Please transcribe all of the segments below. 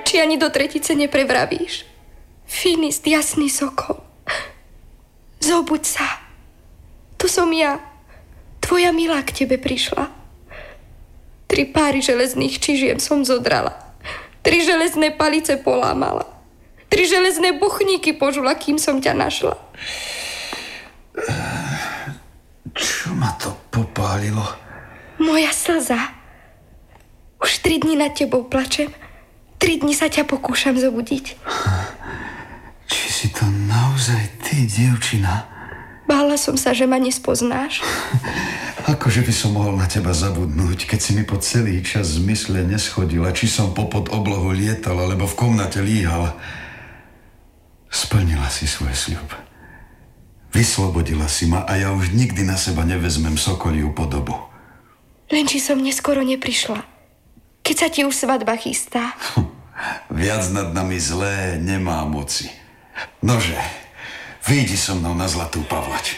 Či ani do tretice neprevravíš? Finist, jasný sokol. Zobuď sa. Tu som ja. Tvoja milá k tebe prišla. 3 páry železných čižiem som zodrala. 3 železné palice polámala. 3 železné bochníky požula, kým som ťa našla. Čo ma to popálilo? Moja slza. Už 3 dni nad tebou plačem. 3 dni sa ťa pokúšam zobudiť. Či si to naozaj ty, dievčina? Bála som sa, že ma nespoznáš. Akože by som mohol na teba zabudnúť, keď si mi po celý čas v zmysle neschodila, či som popod oblohu lietal, alebo v komnate líhal. Splnila si svoj sľub. Vyslobodila si ma a ja už nikdy na seba nevezmem sokoliu podobu. Len či som neskoro neprišla. Keď sa ti už svadba chystá. Viac nad nami zlé nemá moci. Nože, vyjdi so mnou na Zlatú Pavlač.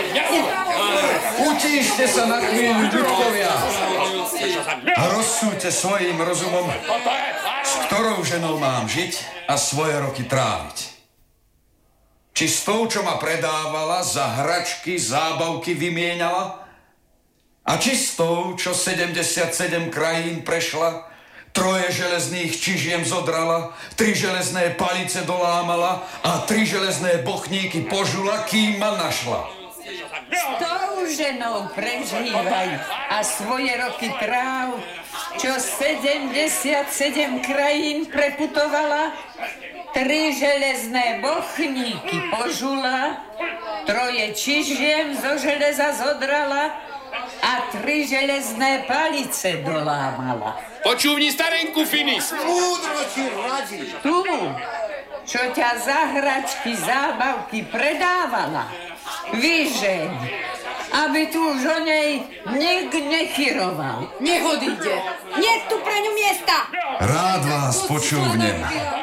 Utíšte sa na chvíľu, ľudkovia. A rozsúďte svojím rozumom, s ktorou ženou mám žiť a svoje roky tráviť. Či s tou, čo ma predávala, za hračky, zábavky vymienala? A či s tou, čo 77 krajín prešla, 3 železných čižiem zodrala, 3 železné palice dolámala a 3 železné bochníky požula, kým ma našla? S tou ženou prežívaj a svoje roky tráv, čo 77 krajín preputovala, 3 železné bochníky požula, 3 čižiem zo železa zodrala a 3 železné palice dolámala. Počúvni starenku, Finis. Múdro ti radí. Tu, čo ťa za hračky, zábavky predávala, vyžeň, aby tu už o nej nik nechyroval. Nech odíde. Nie tu pre ňu miesta. Rád vás počúvnem.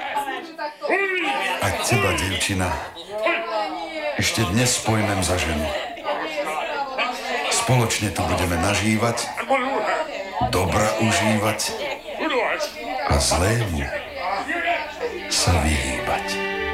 A teba, dievčina, ešte dnes pojmem za ženu. Spoločne tu budeme nažívať, dobra užívať a zlému sa vyhýbať.